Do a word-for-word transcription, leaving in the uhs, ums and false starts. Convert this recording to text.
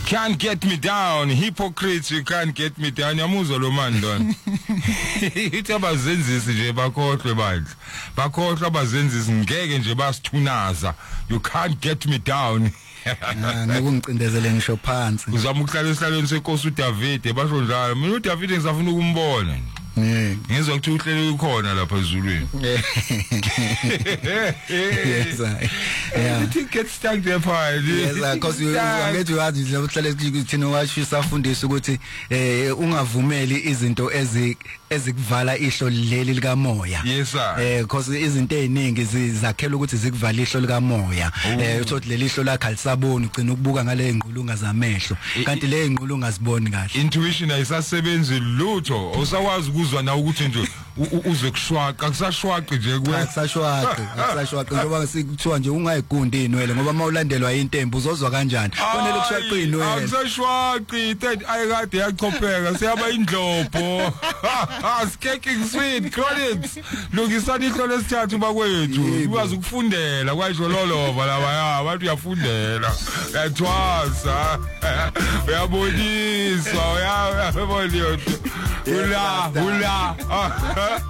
Can't get me down, hypocrites, you can't get me down. Yamuzwa lo man lona. Ithi abazenzisi nje bakhohlwe bandla. Bakhohlwa abazenzisi ngeke nje basithunaza. You can't get me down. Ngokungicindezele ngisho phansi. Uzama ukuhlala esihlalweni senkosi uDavid basho njalo. Mina uDavid ngisafuna ukumbona. Yeah. Ngizwa ukuthi uhlele ukhona lapha ezulwini. Yes. Yeah. You think get stuck there pile. Yes, because you angethi uyazi nje uhlele thina washisa afundisa ukuthi eh ungavumeli izinto ezi ezikuvala ihlo leli lika moya. Yes sir. Eh because izinto eziningi zizakhela ukuthi zikuvala ihlo lika moya. Eh uthothi leli ihlo lakhe alisaboni ugcina ukubuka ngale ngqulunga zamehlo. Kanti le ngqulunga ziboni kahle. Intuition ayisasebenzi lutho. Usakwazi ukuzwa na ukuthi nje uzwe kushwaqa kusashwaqi nje kuwe. Akusashwaqi, akusashwaqi ngoba sikuthiwa nje ungayigundi inwele ngoba mawulandelwa intembu uzozwa kanjani. Konele kushwaqi inwele. Akusashwaqi third ayikade yachopheka siyaba indlopho. Scaking sweet chronics. Lungisani ihlo lesithathu bakwethu. Ukwazi ukufundela kwasho lolova laba ya abantu uyafundela. Yathwasa. Uyabonisa, uyabonisa. Ula, ula.